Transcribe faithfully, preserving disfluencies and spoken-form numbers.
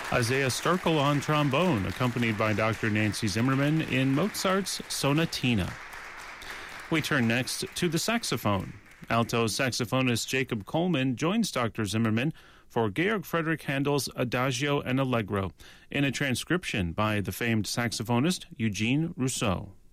Isaiah Sterkel on trombone, accompanied by Doctor Nancy Zimmerman in Mozart's Sonatina. We turn next to the saxophone. Alto saxophonist Jacob Coleman joins Doctor Zimmerman for Georg Friedrich Handel's Adagio and Allegro in a transcription by the famed saxophonist Eugene Rousseau.